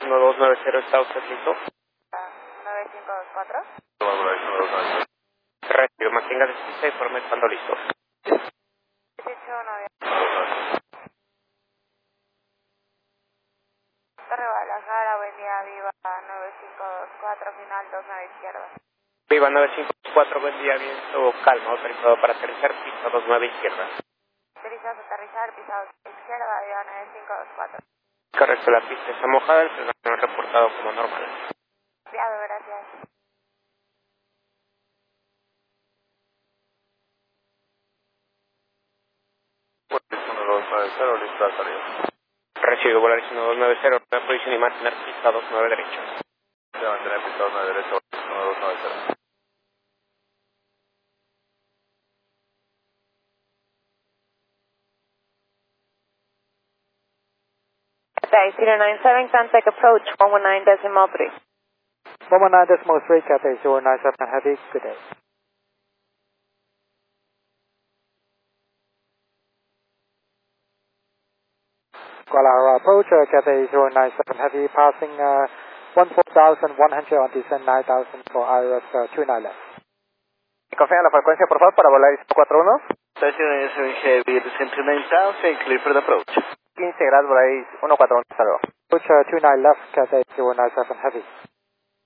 1290, ¿está usted listo? 9524. Recibo, mantenga despista y informe cuando listo. 18 novia. Torre Guadalajara, buen día, viva 9524, final 29 izquierda. Viva 954, buen día, viento calma, autorizado para aterrizar, pista 29 izquierda. Autorizado aterrizar, pisado izquierda, viva 9524. Correcto, la pista está mojada, el fenómeno reportado como normal. Enviado, gracias. Pues 1290, lista de salida. Recibo, Volaris 1290, una posición y mantener pista 29 derecho. Se va a mantener pista 29 derecho, 1290. Cathay 097, contact approach 119.3. 119.3, Cathay 097 Heavy, good day. Guadalajara approach, Cathay 097 Heavy, passing 14,100 on descent 9,000 for IRS 29 left. Confirma la frecuencia, por favor, para Volaris 41. Station Heavy, descent to 9,000, clear for the approach. 15 grados, Volaris 141, hasta luego. Approach 29 left, Cathay 097 Heavy.